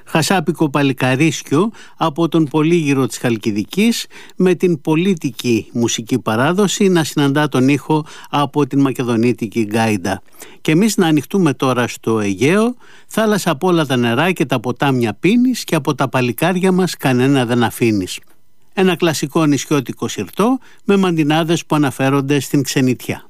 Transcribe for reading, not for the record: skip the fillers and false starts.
Χασάπικο παλικαρίσκιο από τον πολύγυρο της Χαλκιδικής, με την πολίτικη μουσική παράδοση να συναντά τον ήχο από την μακεδονίτικη γκάιντα. Και εμείς να ανοιχτούμε τώρα στο Αιγαίο, θάλασσα από όλα τα νερά και τα ποτάμια πίνεις και από τα παλικάρια μας κανένα δεν αφήνεις. Ένα κλασικό νησιώτικο συρτό με μαντινάδες που αναφέρονται στην ξενιτιά.